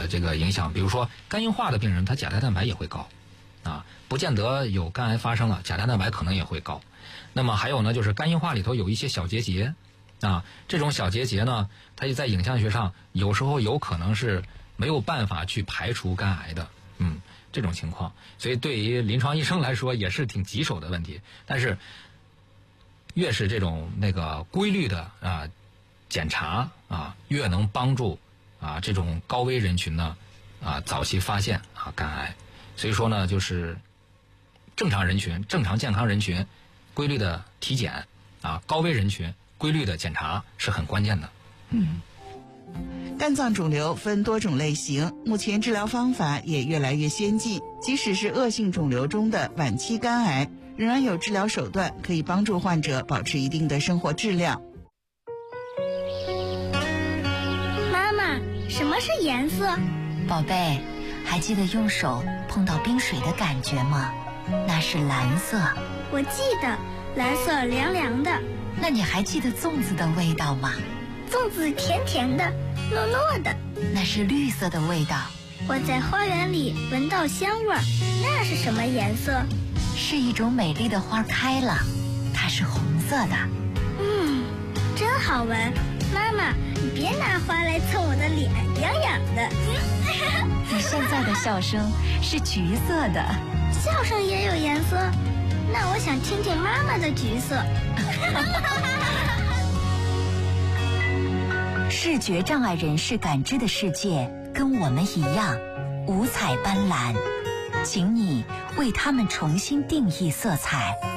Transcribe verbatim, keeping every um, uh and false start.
的这个影响。比如说肝硬化的病人，他甲胎蛋白也会高啊，不见得有肝癌发生了，甲胎蛋白可能也会高。那么还有呢，就是肝硬化里头有一些小结节啊，这种小结节呢，它就在影像学上有时候有可能是没有办法去排除肝癌的，嗯，这种情况。所以对于临床医生来说也是挺棘手的问题。但是越是这种那个规律的啊检查啊，越能帮助啊这种高危人群呢啊早期发现啊肝癌。所以说呢，就是正常人群、正常健康人群规律的体检啊，高危人群规律的检查是很关键的。 嗯，肝脏肿瘤分多种类型，目前治疗方法也越来越先进。即使是恶性肿瘤中的晚期肝癌，仍然有治疗手段可以帮助患者保持一定的生活质量。 妈妈，什么是颜色？ 宝贝，还记得用手碰到冰水的感觉吗？那是蓝色。 我记得，蓝色凉凉的。 那你还记得粽子的味道吗？ 粽子甜甜的，糯糯的。 那是绿色的味道。 我在花园里闻到香味儿，那是什么颜色？ 是一种美丽的花开了，它是红色的。 嗯，真好闻。妈妈，你别拿花来蹭我的脸，痒痒的。 你现在的笑声是橘色的。 笑声也有颜色？那我想听听妈妈的橘色。 视觉障碍人士感知的世界跟我们一样五彩斑斓，请你为他们重新定义色彩。